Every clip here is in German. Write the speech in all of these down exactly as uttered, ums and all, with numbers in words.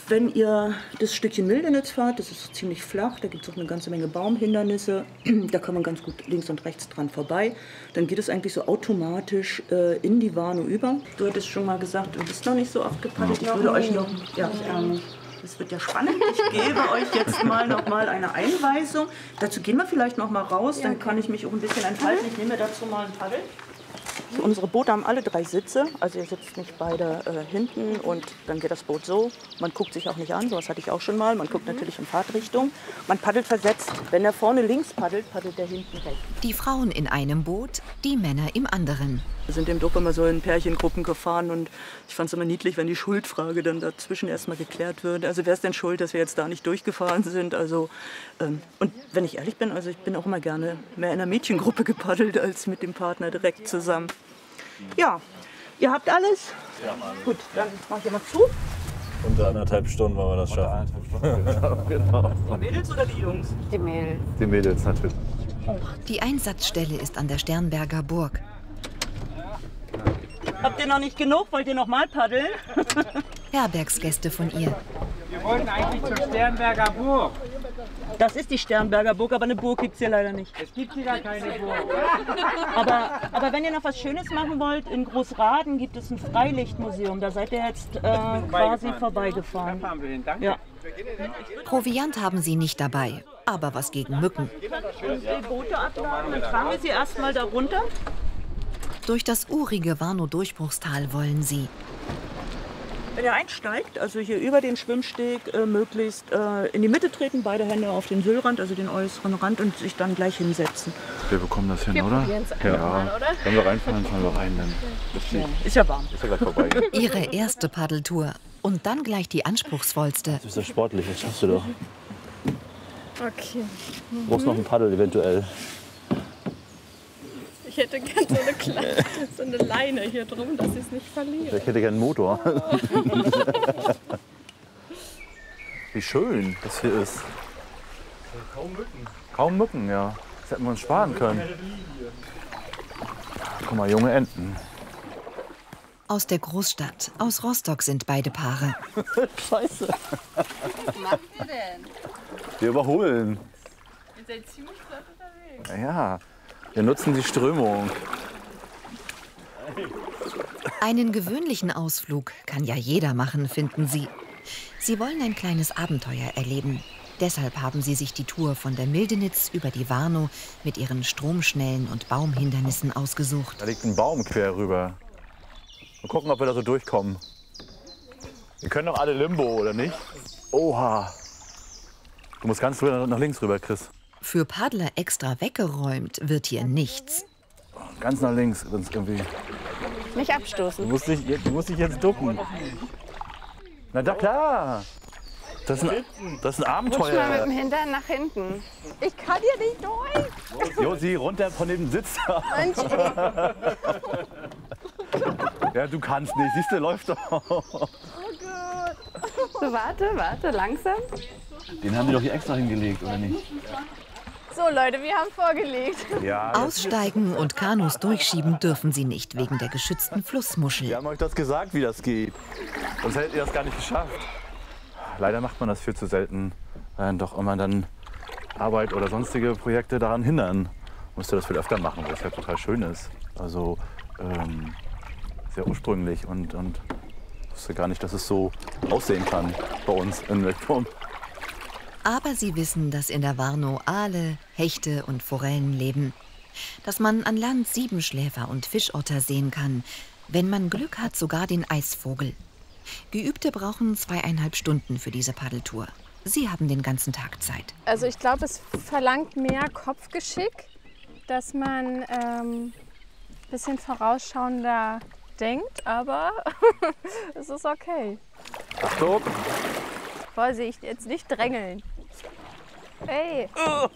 Wenn ihr das Stückchen Mildenitz fahrt, das ist ziemlich flach, da gibt es auch eine ganze Menge Baumhindernisse, da kann man ganz gut links und rechts dran vorbei. Dann geht es eigentlich so automatisch äh, in die Warnow über. Du hattest schon mal gesagt, du bist noch nicht so oft gepaddelt. Ich würde euch noch... Ja, das wird ja spannend. Ich gebe euch jetzt mal noch mal eine Einweisung. Dazu gehen wir vielleicht noch mal raus, dann kann ich mich auch ein bisschen entfalten. Ich nehme dazu mal ein Paddel. Unsere Boote haben alle drei Sitze, also ihr sitzt nicht beide äh, hinten und dann geht das Boot so. Man guckt sich auch nicht an, sowas hatte ich auch schon mal. Man guckt natürlich in Fahrtrichtung. Man paddelt versetzt. Wenn er vorne links paddelt, paddelt er hinten rechts. Die Frauen in einem Boot, die Männer im anderen. Wir sind im Druck immer so in Pärchengruppen gefahren und ich fand es immer niedlich, wenn die Schuldfrage dann dazwischen erstmal geklärt wird. Also wer ist denn schuld, dass wir jetzt da nicht durchgefahren sind? Also, ähm, und wenn ich ehrlich bin, also ich bin auch immer gerne mehr in einer Mädchengruppe gepaddelt als mit dem Partner direkt zusammen. Ja, ihr habt alles? Ja, Mann. Gut, dann mach ich mal zu. Unter anderthalb Stunden wollen wir das schaffen. Genau, genau. Die Mädels oder die Jungs? Die Mädels. Die Mädels natürlich. Die Einsatzstelle ist an der Sternberger Burg. Habt ihr noch nicht genug? Wollt ihr noch mal paddeln? Herbergsgäste von ihr. Wir wollten eigentlich zur Sternberger Burg. Das ist die Sternberger Burg, aber eine Burg gibt es hier leider nicht. Es gibt hier gar keine Burg. Aber, aber wenn ihr noch was Schönes machen wollt, in Großraden gibt es ein Freilichtmuseum. Da seid ihr jetzt äh, quasi vorbeigefahren. Da fahren wir hin, danke. Ja. Proviant haben sie nicht dabei, aber was gegen Mücken. Die Boote abladen, dann tragen wir sie erstmal da runter. Durch das urige Warnow-Durchbruchstal wollen sie. Wenn ihr einsteigt, also hier über den Schwimmsteg, äh, möglichst äh, in die Mitte treten, beide Hände auf den Sylrand, also den äußeren Rand, und sich dann gleich hinsetzen. Wir bekommen das hin, Wir oder? probieren's einfach Ja. mal, oder? Wenn wir reinfahren, fahren wir rein. Dann ist, die, Ja. Ist ja warm. ist ja gleich vorbei. Ihre erste Paddeltour und dann gleich die anspruchsvollste. Du bist ja sportlich, das schaffst du doch. Okay. Du brauchst noch ein Paddel eventuell. Ich hätte gerne so eine kleine, so eine Leine hier drum, dass ich es nicht verliere. Ich hätte gerne einen Motor. Wie schön das hier ist. Kaum Mücken. Kaum Mücken, ja. Das hätten wir uns sparen können. Guck mal, junge Enten. Aus der Großstadt, aus Rostock sind beide Paare. Scheiße. Was macht ihr denn? Wir überholen. Ihr seid ziemlich flott unterwegs. Ja, wir nutzen die Strömung. Einen gewöhnlichen Ausflug kann ja jeder machen, finden sie. Sie wollen ein kleines Abenteuer erleben. Deshalb haben sie sich die Tour von der Mildenitz über die Warnow mit ihren Stromschnellen und Baumhindernissen ausgesucht. Da liegt ein Baum quer rüber. Mal gucken, ob wir da so durchkommen. Wir können doch alle Limbo, oder nicht? Oha. Du musst ganz rüber, nach links rüber, Chris. Für Paddler extra weggeräumt wird hier nichts. Ganz nach links, sonst irgendwie. Nicht Du abstoßen. musst dich, du musst dich jetzt ducken. Na da klar. Das ist ein, das ist ein Rutsch mal mit dem Abenteuer. Hintern nach hinten. Ich kann hier nicht durch. Josi, runter von dem Sitz. Mensch. Ja, du kannst nicht. Siehst du, läuft doch. Oh Gott. So, warte, warte, langsam. Den haben die doch hier extra hingelegt, oder nicht? So, Leute, wir haben vorgelegt. Ja. Aussteigen und Kanus durchschieben dürfen sie nicht wegen der geschützten Flussmuschel. Wir haben euch das gesagt, wie das geht. Sonst hättet ihr das gar nicht geschafft. Leider macht man das viel zu selten, weil doch immer dann Arbeit oder sonstige Projekte daran hindern. Müsste das viel öfter machen, weil es halt total schön ist. Also ähm, sehr ursprünglich und, und ich wusste gar nicht, dass es so aussehen kann bei uns in Weltform. Aber sie wissen, dass in der Warnow Aale, Hechte und Forellen leben. Dass man an Land Siebenschläfer und Fischotter sehen kann. Wenn man Glück hat, sogar den Eisvogel. Geübte brauchen zweieinhalb Stunden für diese Paddeltour. Sie haben den ganzen Tag Zeit. Also ich glaube, es verlangt mehr Kopfgeschick, dass man ähm, ein bisschen vorausschauender denkt, aber es ist okay. Achtung! Vorsicht, jetzt nicht drängeln. Hey! Oh.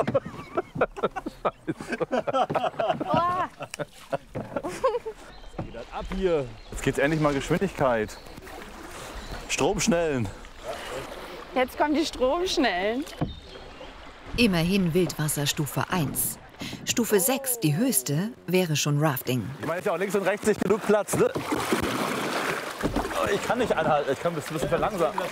Oha. Ab hier! Jetzt geht's endlich mal Geschwindigkeit. Stromschnellen. Jetzt kommen die Stromschnellen. Immerhin Wildwasserstufe eins. Stufe sechs, die höchste, wäre schon Rafting. Ich meine, ist ja auch links und rechts nicht genug Platz, ne? Ich kann nicht anhalten, ich kann ein bisschen verlangsamen.